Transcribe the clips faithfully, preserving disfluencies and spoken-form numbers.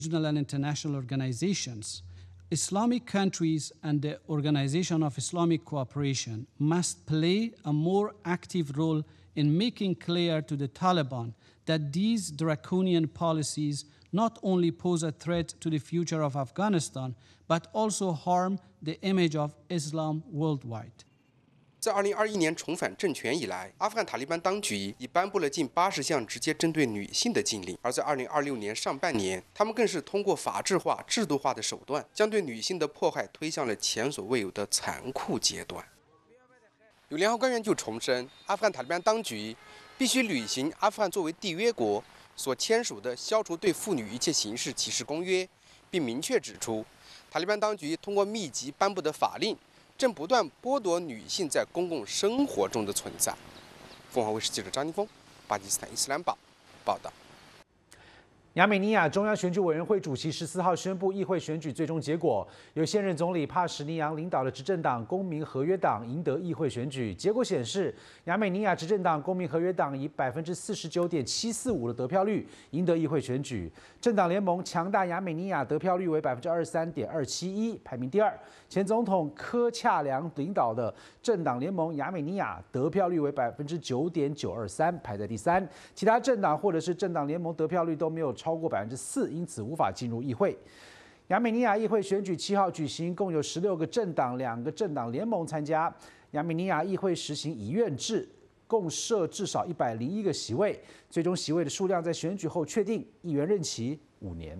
regional and international organizations. Islamic countries and the Organization of Islamic Cooperation must play a more active role in making clear to the Taliban that these draconian policies not only pose a threat to the future of Afghanistan, but also harm the image of Islam worldwide. 自二零二一年重返政权以来，阿富汗塔利班当局已颁布了近八十项直接针对女性的禁令，而在二零二六年上半年，他们更是通过法制化、制度化的手段，将对女性的迫害推向了前所未有的残酷阶段。有联合官员就重申，阿富汗塔利班当局必须履行阿富汗作为缔约国所签署的《消除对妇女一切形式歧视公约》，并明确指出，塔利班当局通过密集颁布的法令， 正不断剥夺女性在公共生活中的存在。凤凰卫视记者张金峰，巴基斯坦伊斯兰堡报道。 亚美尼亚中央选举委员会主席十四号宣布议会选举最终结果，由现任总理帕什尼扬领导的执政党公民合约党赢得议会选举。结果显示，亚美尼亚执政党公民合约党以百分之四十九点七四五的得票率赢得议会选举。政党联盟强大亚美尼亚得票率为百分之二十三点二七一，排名第二。前总统科恰良领导的政党联盟亚美尼亚得票率为百分之九点九二三，排在第三。其他政党或者是政党联盟得票率都没有 超过百分之四，因此无法进入议会。亚美尼亚议会选举七号举行，共有十六个政党、两个政党联盟参加。亚美尼亚议会实行议院制，共设至少一百零一个席位，最终席位的数量在选举后确定，议员任期五年。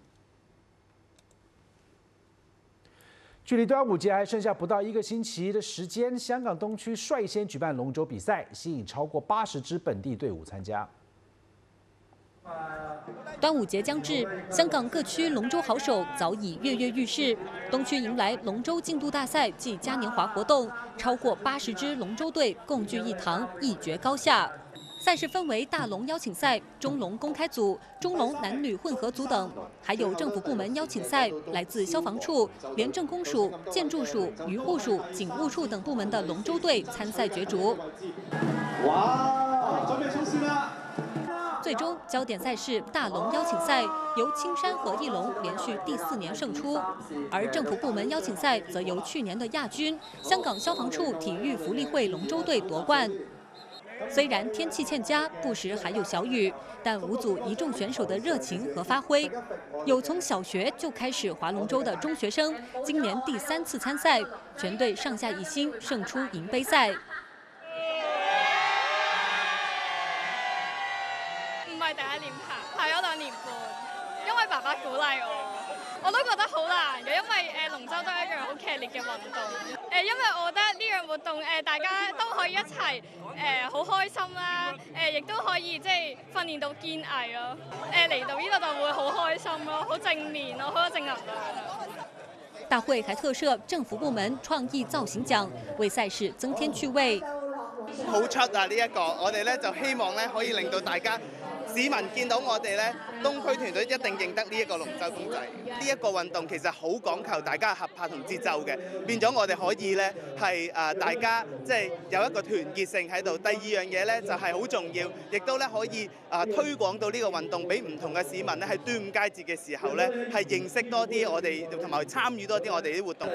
距离端午节还剩下不到一个星期的时间，香港东区率先举办龙舟比赛，吸引超过八十支本地队伍参加。 端午节将至，香港各区龙舟好手早已跃跃欲试。东区迎来龙舟竞渡大赛暨嘉年华活动，超过八十支龙舟队共聚一堂，一决高下。赛事分为大龙邀请赛、中龙公开组、中龙男女混合组等，还有政府部门邀请赛，来自消防处、廉政公署、建筑署、渔护署、警务处等部门的龙舟队参赛角逐。哇！准备冲刺啦！ 最终焦点赛事大龙邀请赛由青山和义龙连续第四年胜出，而政府部门邀请赛则由去年的亚军香港消防处体育福利会龙舟队夺冠。虽然天气欠佳，不时还有小雨，但五组一众选手的热情和发挥，有从小学就开始划龙舟的中学生，今年第三次参赛，全队上下一心，胜出银杯赛。 唔係第一年爬，爬咗兩年半，因為爸爸鼓勵我，我都覺得好難嘅，因為誒龍舟都係一樣好劇烈嘅運動。誒，因為我覺得呢樣活動誒大家都可以一齊誒好開心啦，誒亦都可以即係訓練到堅毅咯。誒嚟到呢度就會好開心咯，好正面咯，好有正能量。 大會還特設政府部門創意造型獎，為賽事增添趣味。 好出啊！呢一個我哋咧就希望咧可以令到大家。 市民見到我哋咧，東區團隊一定認得呢一個龍舟公仔。呢一個運動其實好講求大家合拍同節奏嘅，變咗我哋可以咧係誒大家即係有一個團結性喺度。第二樣嘢咧就係好重要，亦都咧可以誒推廣到呢個運動俾唔同嘅市民咧，喺端午佳節嘅時候咧係認識多啲我哋，同埋參與多啲我哋啲活動。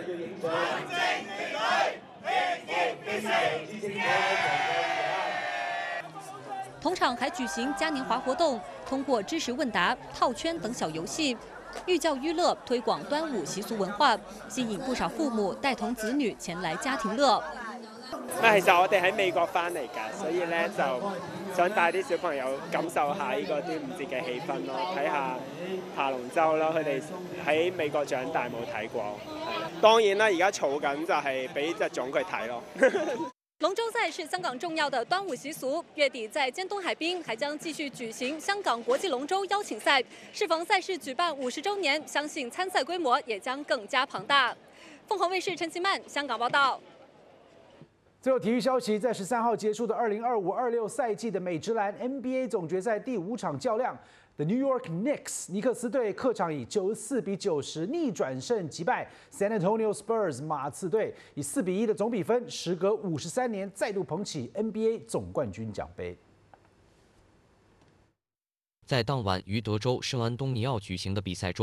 同场还举行嘉年华活动，通过知识问答、套圈等小游戏，寓教于乐，推广端午習俗文化，吸引不少父母帶同子女前來家庭樂。 啊，其實我哋喺美國翻嚟㗎，所以咧就想帶啲小朋友感受下呢個端午節嘅氣氛咯，睇下爬龍舟咯。佢哋喺美國長大冇睇過，係當然啦，而家儲緊就係俾隻種佢睇咯。 龍舟賽是香港重要的端午習俗，月底在尖東海濱還將繼續舉行香港國際龍舟邀請賽。適逢賽事舉辦五十週年，相信參賽規模也將更加龐大。鳳凰衛視陳其曼香港報道。 最後體育消息，在十三號結束的二零二五二六賽季的美職籃 N B A 總決賽第五場較量。 The New York Knicks 尼克斯隊客場以九十四比九十逆轉勝擊敗 San Antonio Spurs 馬刺隊，以四比一的總比分，時隔五十三年再度捧起 N B A 總冠軍獎盃。 在当晚于德州圣安东尼奥举行的比赛中。